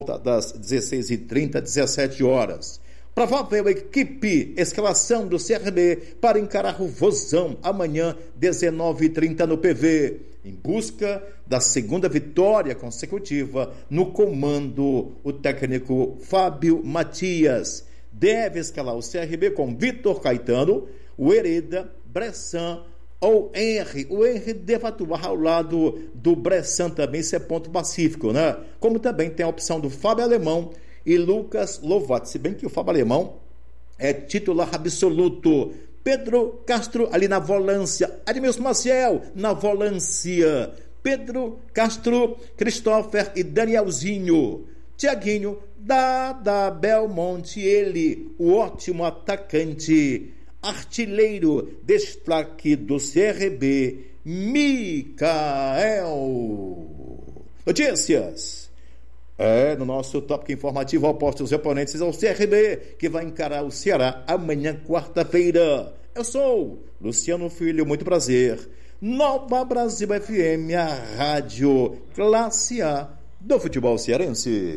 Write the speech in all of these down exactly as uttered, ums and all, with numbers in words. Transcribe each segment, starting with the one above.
das dezesseis e trinta, dezessete horas. Provável equipe, escalação do C R B para encarar o Vozão amanhã, dezenove e trinta no P V. Em busca da segunda vitória consecutiva no comando, o técnico Fábio Matias deve escalar o C R B com Vitor Caetano, o Hereda, Bressan ou Henry. O Henry deve atuar ao lado do Bressan também, isso é ponto pacífico, né? Como também tem a opção do Fábio Alemão e Lucas Lovato, se bem que o Fábio Alemão é titular absoluto. Pedro Castro ali na volância, Admilson Maciel na volância, Pedro Castro, Christopher e Danielzinho, Tiaguinho, Dada Belmonte, ele, o ótimo atacante, artilheiro, destaque do C R B, Micael. Notícias. É, no nosso tópico informativo, opostos oponentes ao C R B, que vai encarar o Ceará amanhã, quarta-feira. Eu sou Luciano Filho, muito prazer. Nova Brasil F M, a rádio classe A do futebol cearense.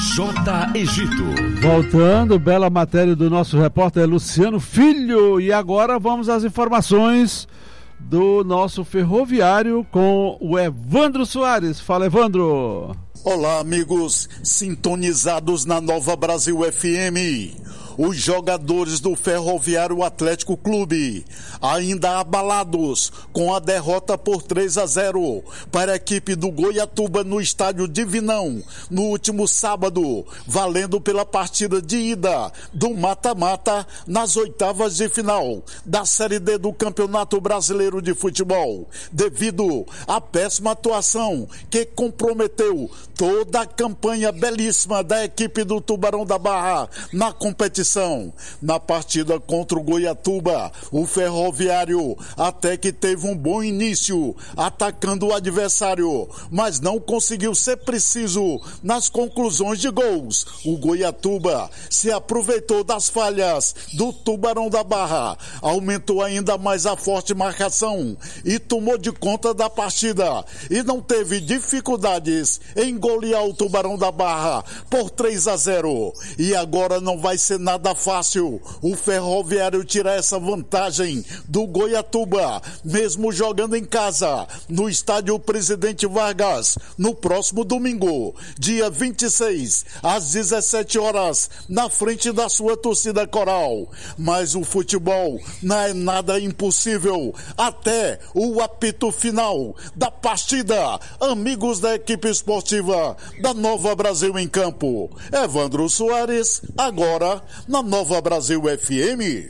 J. Egito. Voltando, bela matéria do nosso repórter Luciano Filho. E agora vamos às informações do nosso ferroviário com o Evandro Soares. Fala, Evandro. Olá, amigos sintonizados na Nova Brasil F M. Os jogadores do Ferroviário Atlético Clube, ainda abalados com a derrota por três a zero para a equipe do Goiatuba no estádio Divinão, no último sábado, valendo pela partida de ida do mata-mata nas oitavas de final da Série D do Campeonato Brasileiro de Futebol, devido à péssima atuação que comprometeu toda a campanha belíssima da equipe do Tubarão da Barra na competição. Na partida contra o Goiatuba, o Ferroviário até que teve um bom início atacando o adversário, mas não conseguiu ser preciso nas conclusões de gols. O Goiatuba se aproveitou das falhas do Tubarão da Barra, aumentou ainda mais a forte marcação e tomou de conta da partida e não teve dificuldades em golear o Tubarão da Barra por três a zero. E agora não vai ser nada Nada fácil o Ferroviário tirar essa vantagem do Goiatuba, mesmo jogando em casa, no estádio Presidente Vargas, no próximo domingo, dia vinte e seis, às dezessete horas, na frente da sua torcida coral. Mas o futebol não é nada impossível, até o apito final da partida. Amigos da equipe esportiva da Nova Brasil em Campo, Evandro Soares, agora na Nova Brasil F M.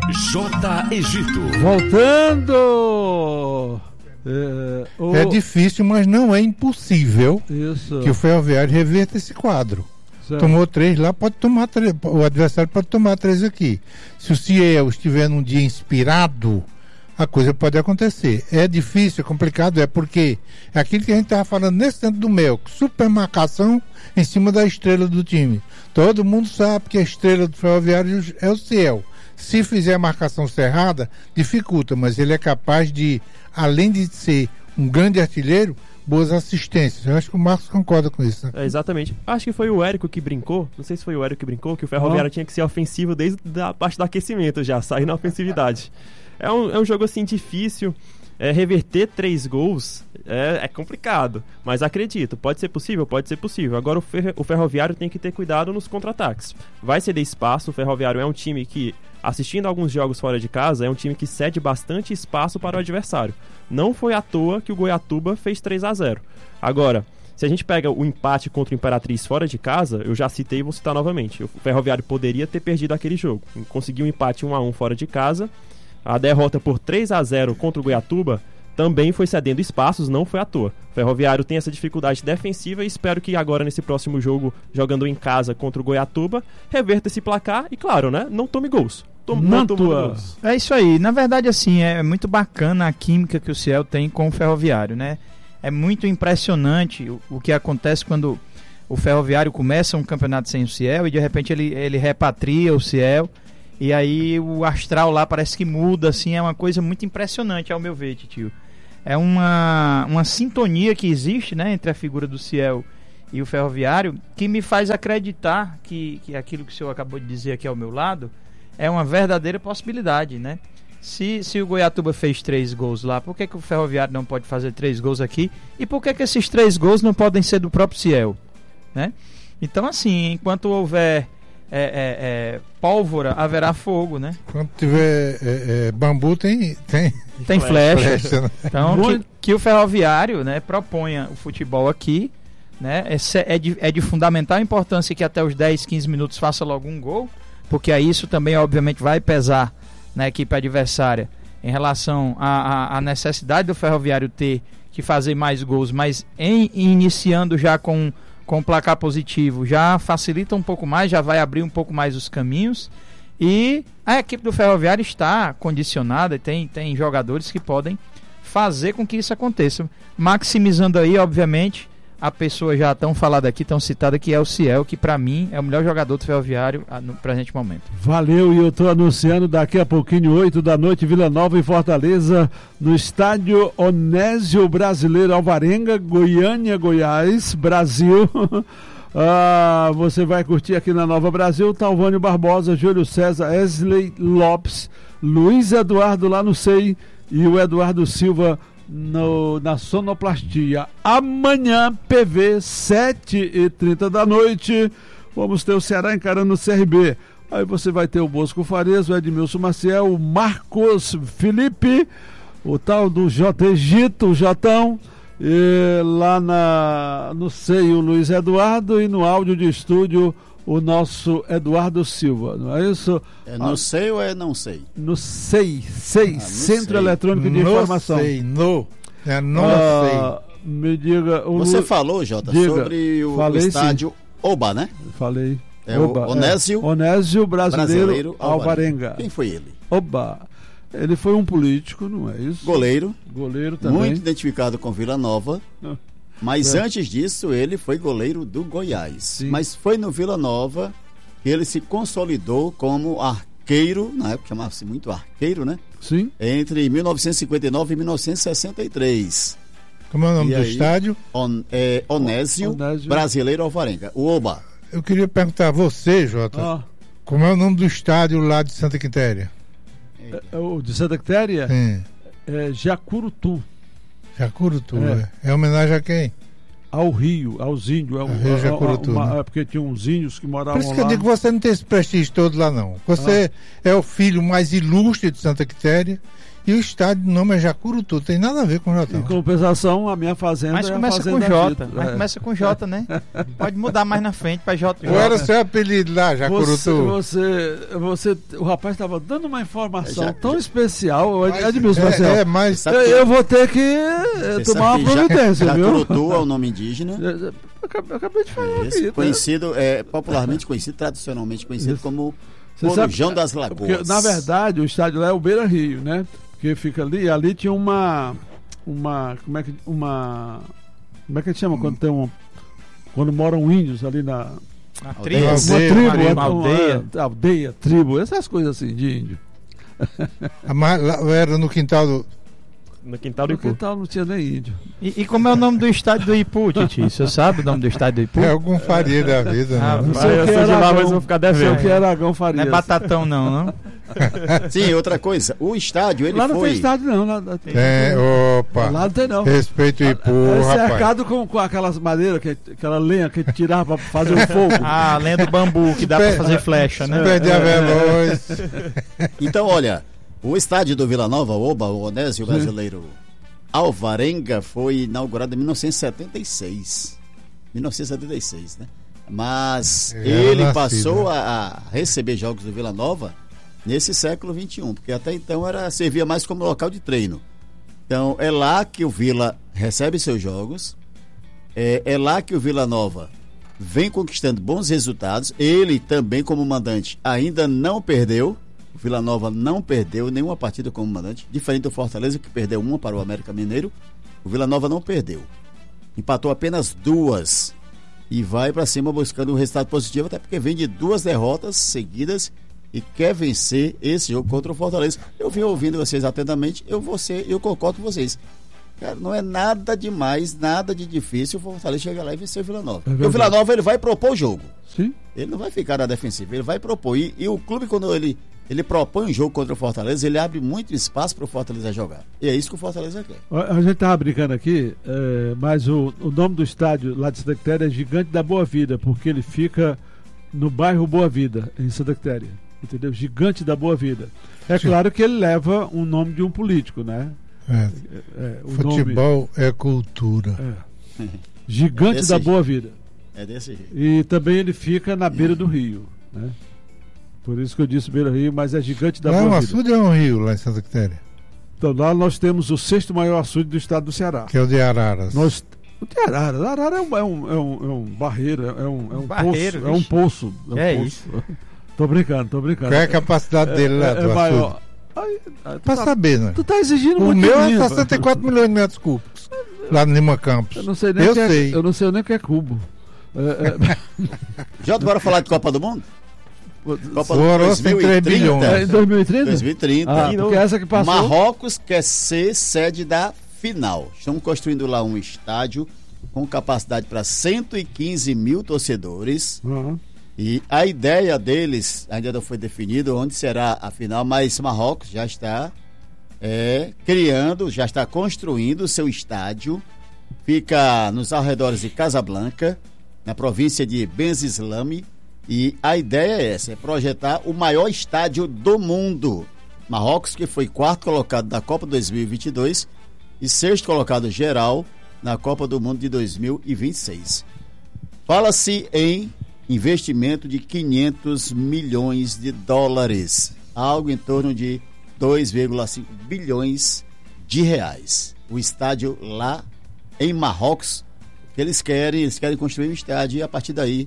J. Egito. Voltando. É, o... é difícil, mas não é impossível. Isso. Que o Ferroviário reverta esse quadro. Certo. Tomou três lá, pode tomar três. O adversário pode tomar três aqui. Se o Ciel estiver num dia inspirado, a coisa pode acontecer. É difícil, é complicado, é porque é aquilo que a gente estava falando nesse tempo do Mel, super marcação em cima da estrela do time. Todo mundo sabe que a estrela do Ferroviário é o Ciel. Se fizer a marcação cerrada, dificulta, mas ele é capaz de, além de ser um grande artilheiro, boas assistências. Eu acho que o Marcos concorda com isso, né? É, exatamente. Acho que foi o Érico que brincou, não sei se foi o Érico que brincou, que o Ferroviário oh. tinha que ser ofensivo desde a parte do aquecimento já, sair na ofensividade. É um, é um jogo assim difícil, é, reverter três gols é, é complicado, mas acredito, pode ser possível, pode ser possível. Agora o, fer, o Ferroviário tem que ter cuidado nos contra-ataques, vai ceder espaço. O Ferroviário é um time que, assistindo alguns jogos fora de casa, é um time que cede bastante espaço para o adversário. Não foi à toa que o Goiatuba fez três a zero. Agora, se a gente pega o empate contra o Imperatriz fora de casa, eu já citei e vou citar novamente, o Ferroviário poderia ter perdido aquele jogo, conseguiu um empate um a um fora de casa. A derrota por três a zero contra o Goiatuba também foi cedendo espaços, não foi à toa. O Ferroviário tem essa dificuldade defensiva e espero que agora nesse próximo jogo, jogando em casa contra o Goiatuba, reverta esse placar e, claro, né, não tome gols. Tom, não tome gols. É isso aí. Na verdade, assim, é muito bacana a química que o Ciel tem com o Ferroviário, né? É muito impressionante o, o que acontece quando o Ferroviário começa um campeonato sem o Ciel e de repente ele, ele repatria o Ciel. E aí o astral lá parece que muda, assim, é uma coisa muito impressionante ao meu ver, tio. É uma, uma sintonia que existe, né, entre a figura do Ciel e o Ferroviário, que me faz acreditar que, que aquilo que o senhor acabou de dizer aqui ao meu lado é uma verdadeira possibilidade, né? Se, se o Goiatuba fez três gols lá, por que, que o Ferroviário não pode fazer três gols aqui? E por que, que esses três gols não podem ser do próprio Ciel, né? Então, assim, enquanto houver é, é, é, pólvora, haverá fogo, né? Quando tiver é, é, bambu, tem... Tem, tem flecha. flecha, né? Então, que, que o Ferroviário, né, proponha o futebol aqui, né? É, é, de, é de fundamental importância que até os dez, quinze minutos faça logo um gol, porque aí isso também, obviamente, vai pesar na equipe adversária em relação à necessidade do Ferroviário ter que fazer mais gols, mas em, iniciando já com, com placar positivo, já facilita um pouco mais, já vai abrir um pouco mais os caminhos, e a equipe do Ferroviário está condicionada, tem, tem jogadores que podem fazer com que isso aconteça, maximizando aí, obviamente, a pessoa já tão falada aqui, tão citada, que é o Ciel, que para mim é o melhor jogador do Ferroviário no presente momento. Valeu, e eu tô anunciando daqui a pouquinho, oito da noite, Vila Nova e Fortaleza, no estádio Onésio Brasileiro Alvarenga, Goiânia, Goiás, Brasil. ah, você vai curtir aqui na Nova Brasil, Talvânio Barbosa, Júlio César, Wesley Lopes, Luiz Eduardo lá no S E I e o Eduardo Silva No, na sonoplastia. Amanhã, P V, sete e trinta da noite, vamos ter o Ceará encarando o C R B. Aí você vai ter o Bosco Farias, o Edmilson Maciel, o Marcos Felipe, o tal do J. Egito, o Jotão, e lá na, no S E I o Luiz Eduardo, e no áudio de estúdio o nosso Eduardo Silva, não é isso? É no sei ou é não sei? No sei, sei, ah, Centro sei. Eletrônico de no Informação. Sei, no, é não ah, sei. Me diga... O Você Lu... falou, Jota, diga. sobre o, o estádio sim. Oba, né? Falei. É Oba, o Onésio, é. Onésio Brasileiro, Brasileiro Alvarenga. Alvarenga. Quem foi ele? Oba. Ele foi um político, não é isso? Goleiro. Goleiro também. Muito identificado com Vila Nova. Ah. Mas é. antes disso, ele foi goleiro do Goiás. Sim. Mas foi no Vila Nova que ele se consolidou como arqueiro, na época chamava-se muito arqueiro, né? Sim. Entre mil novecentos e cinquenta e nove e mil novecentos e sessenta e três. Como é o nome e do aí, estádio? On, é, Onésio, Onésio Brasileiro Alvarenga, o Oba. Eu queria perguntar a você, Jota, ah. como é o nome do estádio lá de Santa Quitéria? É, o de Santa Quitéria? Sim. É Jacurutu. Jacurutu, é. É homenagem a quem? Ao Rio, aos índios. É, um, Rio Jacurutu, uma, né? É porque tinha uns índios que moravam lá. Por isso que eu digo que você não tem esse prestígio todo lá, não. Você ah. é o filho mais ilustre de Santa Quitéria e o estádio, o nome é Jacurutu, tem nada a ver com o Jotão. Em compensação, a minha fazenda mas é a começa fazenda com J, Gita, mas é. começa com J, né? Pode mudar mais na frente para J. Qual era o seu apelido lá, Jacurutu? Você, você, você, o rapaz estava dando uma informação é, já, tão já, especial, mas, Edmilson é, Marcel. É, mas... eu, eu vou ter que é, tomar uma providência, já, viu? Jacurutu é o nome indígena. Eu acabei, eu acabei de falar Isso, aqui. Conhecido, é, popularmente conhecido, tradicionalmente conhecido Isso. como Corujão das Lagoas. Porque, na verdade, o estádio lá é o Beira Rio, né? Que fica ali, ali tinha uma uma, como é que uma como é que chama hum. quando tem um quando moram índios ali na a tribo, uma aldeia, tribo, uma, uma aldeia, uma, aldeia, tribo, essas coisas assim de índio. Era no quintal do No quintal do no Ipu. No quintal não tinha nem índio. E, e como é o nome do estádio do Ipu, Titi? Você sabe o nome do estádio do Ipu? É algum Faria da vida, ah, né? Não sei o que era lá, mas vou ficar devendo. Sei que era Aragão Farias. Não é Batatão não, não? Sim, outra coisa, o estádio, ele lá não foi... tem estádio não. Lá, lá, é, opa. Lá não tem não. Respeito o Ipu, é, é rapaz. cercado com, com aquelas madeiras, que, aquela lenha que tirava pra fazer o fogo. Ah, a lenha do bambu, que dá pra fazer flecha, né? Perde a veloz. Então, olha, o estádio do Vila Nova, o Oba, o Onésio Brasileiro Alvarenga, foi inaugurado em mil novecentos e setenta e seis. mil novecentos e setenta e seis, né? Mas Era ele nascido, passou né? a, a receber jogos do Vila Nova nesse século vinte e um, porque até então era, servia mais como local de treino. Então é lá que o Vila recebe seus jogos, é, é lá que o Vila Nova vem conquistando bons resultados. Ele também, como mandante, ainda não perdeu. O Vila Nova não perdeu nenhuma partida como mandante, diferente do Fortaleza, que perdeu uma para o América Mineiro. O Vila Nova não perdeu, empatou apenas duas e vai para cima buscando um resultado positivo, até porque vem de duas derrotas seguidas e quer vencer esse jogo contra o Fortaleza. Eu vim ouvindo vocês atentamente, eu, vou ser, eu concordo com vocês. Cara, não é nada demais, nada de difícil o Fortaleza chegar lá e vencer o Vila Nova. É Porque o Vila Nova ele vai propor o jogo. Sim. Ele não vai ficar na defensiva, ele vai propor. E, e o clube, quando ele, ele propõe um jogo contra o Fortaleza, ele abre muito espaço para o Fortaleza jogar. E é isso que o Fortaleza quer. A gente estava brincando aqui, é, mas o, o nome do estádio lá de Santa Quitéria é Gigante da Boa Vida, porque ele fica no bairro Boa Vida, em Santa Quitéria. Entendeu? Gigante da Boa Vida. É Sim. claro que ele leva um nome de um político, né? É. É, o Futebol nome... é cultura. É. Gigante é da Boa Vida. É desse jeito. E também ele fica na beira do rio, né? Por isso que eu disse beira do rio, mas é Gigante da lá Boa é um Vida. açude ou é um rio lá em Santa Quitéria? Então lá nós temos o sexto maior açude do estado do Ceará. Que é o de Araras. Nós... O de Araras. Araras é um, é um, é um, é um barreiro, é um, é um barreiro, poço. É um poço. É, um é poço. isso. Tô brincando, tô brincando. Qual é a capacidade é, dele lá é, do é maior. açude? Aí, aí, pra tá, saber, né? Tu tá exigindo o muito. O meu mim, é sessenta e quatro milhões de metros cúbicos. Lá no Lima Campos. Eu não sei nem eu que é, sei. Eu não sei nem o que é cubo. É, é... Já bora falar de Copa do Mundo? Copa do Mundo dois mil e trinta. É em dois mil e trinta? dois mil e trinta. Ah, porque essa que passou. Marrocos quer ser sede da final. Estão construindo lá um estádio com capacidade para cento e quinze mil torcedores. Uhum. E a ideia deles ainda não foi definida onde será a final, mas Marrocos já está é, criando, já está construindo o seu estádio. Fica nos arredores de Casablanca, na província de Benzislame. E a ideia é essa, é projetar o maior estádio do mundo. Marrocos, que foi quarto colocado da Copa dois mil e vinte e dois e sexto colocado geral na Copa do Mundo de dois mil e vinte e seis. Fala-se em investimento de quinhentos milhões de dólares, algo em torno de dois vírgula cinco bilhões de reais. O estádio lá em Marrocos, que eles querem, eles querem construir um estádio e a partir daí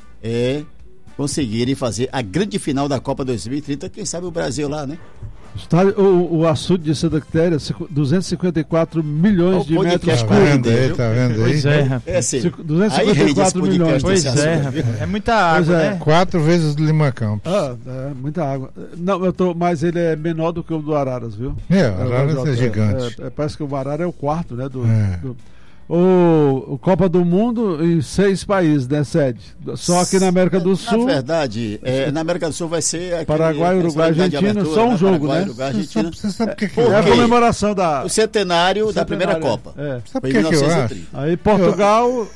é conseguirem fazer a grande final da Copa dois mil e trinta, quem sabe o Brasil lá, né? Estádio, o, o açude de Santa Quitéria, duzentos e cinquenta e quatro milhões oh, de metros cúbicos. Tá vendo aí, tá vendo aí? Pois é, é assim, duzentos e cinquenta e quatro milhões. Pois é, é muita água, é. né? Quatro vezes do Lima Campos. Ah, é muita água. Não, eu tô, mas ele é menor do que o do Araras, viu? É, o Araras é, é gigante. É, é, parece que o Araras é o quarto, né? Do, é. do, o, o Copa do Mundo em seis países, né, sede? Só aqui na América do Sul. Na verdade, é, na América do Sul vai ser aquele, Paraguai, Uruguai, Argentina, só um né? jogo, Paraguai, né? Uruguai, Argentina. Você sabe o que, que é a comemoração da o centenário, centenário da primeira Copa. É. Sabe o que, que eu acho? Aí Portugal,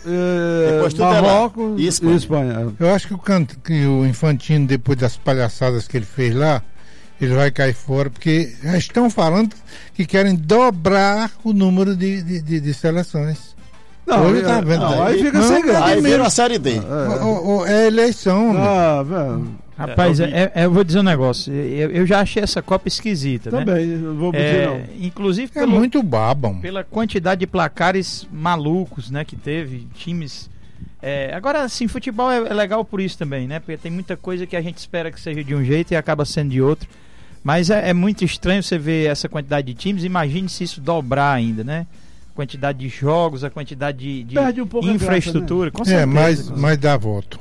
é, Marrocos e Espanha. e Espanha. Eu acho que o, canto, que o Infantino, depois das palhaçadas que ele fez lá, ele vai cair fora, porque já estão falando que querem dobrar o número de, de, de, de seleções. Não, Hoje tá vendo, não, aí, aí fica não, sem graça. Aí vira a Série D. É, o, o, é eleição, ah, velho. Rapaz, é, é, eu vou dizer um negócio. Eu, eu já achei essa Copa esquisita, Também, né? não vou é, dizer não. Inclusive é pelo, muito babam. pela quantidade de placares malucos, né, que teve, times. É, agora, assim, futebol é, é legal por isso também, né? Porque tem muita coisa que a gente espera que seja de um jeito e acaba sendo de outro. Mas é, é muito estranho você ver essa quantidade de times. Imagine se isso dobrar ainda, né? A quantidade de jogos, a quantidade de, de um infraestrutura. Graça, né? É, mas, mas dá voto.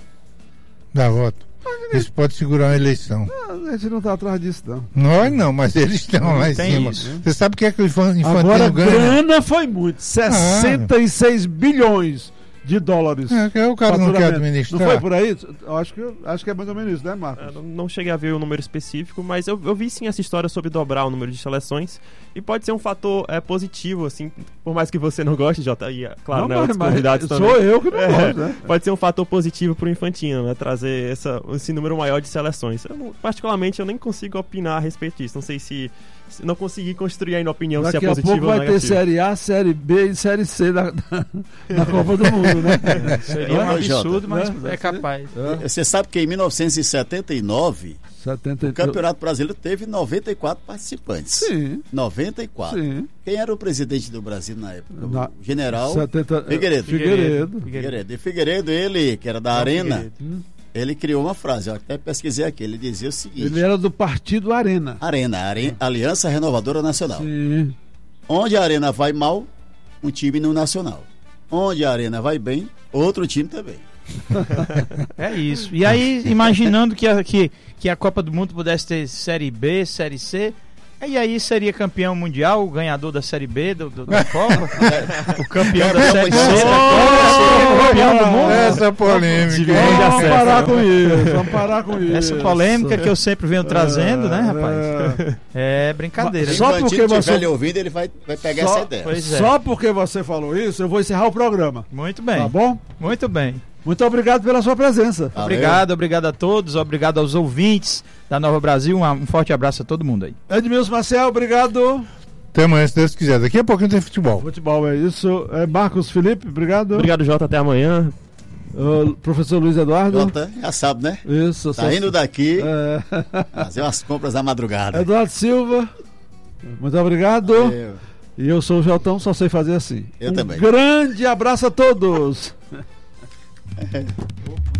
Dá voto. Isso pode segurar uma eleição. Não, a gente não está atrás disso, não. Nós não, mas eles estão lá em cima. Isso. Você sabe o que é que o Infantino Agora, ganha? grana foi muito. sessenta e seis ah. bilhões de dólares. É, que o cara não quer administrar. Não foi por aí? Eu acho que, acho que é mais ou menos isso, né, Marcos? Eu não cheguei a ver o número específico, mas eu, eu vi sim essa história sobre dobrar o número de seleções e pode ser um fator é, positivo, assim, por mais que você não goste, Jota, e claro, não, né, mas, outros mas convidados sou também. Sou eu que não é, gosto, né? Pode ser um fator positivo pro Infantino, né, trazer essa, esse número maior de seleções. Eu não, particularmente, eu nem consigo opinar a respeito disso. Não sei se, se não consegui construir ainda opinião Daqui se é positivo ou negativo. Daqui a pouco vai ter Série A, Série B e Série C na, na, na Copa do Mundo, né? Seria um absurdo, mas é, é capaz. É. Você sabe que em mil novecentos e setenta e nove setenta... o Campeonato Brasileiro teve noventa e quatro participantes. Sim. noventa e quatro. Sim. Quem era o presidente do Brasil na época? Na... O general setenta... Figueiredo. Figueiredo. Figueiredo. E Figueiredo, ele, que era da Não, Arena, ele criou uma frase, eu até pesquisei aqui, ele dizia o seguinte... Ele era do partido Arena. Arena, Are... Aliança Renovadora Nacional. Sim. Onde a Arena vai mal, um time no Nacional. Onde a Arena vai bem, outro time também. É isso. E aí, imaginando que a, que, que a Copa do Mundo pudesse ter Série B, Série C, E aí seria campeão mundial, o ganhador da Série B do, do, da Copa, o campeão da Série C da Copa, seria campeão do mundo. Essa polêmica. Vamos parar com isso, vamos parar com isso. Essa polêmica que eu sempre venho trazendo, né, rapaz? É brincadeira. Só Só porque porque você- você ouvindo, ele vai, vai pegar Só- essa ideia. Pois é. Só porque você falou isso, eu vou encerrar o programa. Muito bem. Tá bom? Muito bem. Muito obrigado pela sua presença. Valeu. Obrigado, obrigado a todos, obrigado aos ouvintes da Nova Brasil. Um, um forte abraço a todo mundo aí. Edmilson Marcel, obrigado. Até amanhã, se Deus quiser. Daqui a pouquinho tem futebol. Futebol é isso. É Marcos Felipe, obrigado. Obrigado, Jota. Até amanhã. Uh, professor Luiz Eduardo. Jota, já sabe, né? Isso. Tá só- indo daqui, É... fazer umas compras à madrugada. Eduardo Silva, muito obrigado. Valeu. E eu sou o Jotão, só sei fazer assim. Eu um também. grande abraço a todos.